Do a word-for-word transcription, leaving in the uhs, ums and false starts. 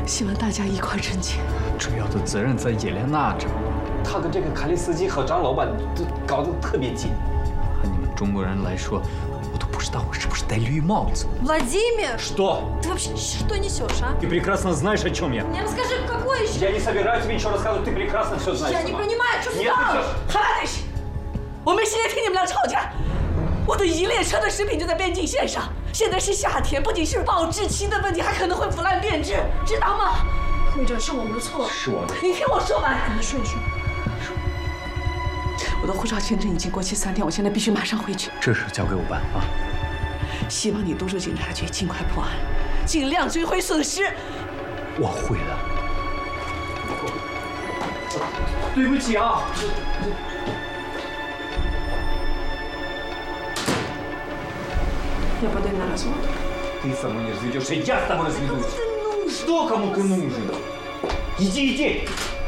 希望大家一块挣钱。 主要的责任在叶莲娜这儿。 他跟这个卡利斯基和张老板都搞得特别近。 按你们中国人来说，我都不知道我是不是戴绿帽子。 Владимир! Что? Ты вообще что несешь, а? Ты прекрасно знаешь, о чем я. Мне расскажи, какой еще? Я не собираюсь тебе ничего рассказывать, ты прекрасно все знаешь. Я не понимаю, что Нет, ты все... 哈拉德西，我没时间听你们俩吵架。我的一列车的食品就在边境线上，现在是夏天，不仅是保质期的问题，还可能会腐烂变质，知道吗？ 会长，是我们的错。 是我的。 你听我说完。 你说一说。 我的护照签证已经过期三天，我现在必须马上回去。 这事交给我办啊！ 希望你督促警察局尽快破案，尽量追回损失。 我会的。 对不起啊。 Я подаю на развод. Ты со мной не разведешься, я с тобой разведусь. Что кому ты нужен? Иди, иди.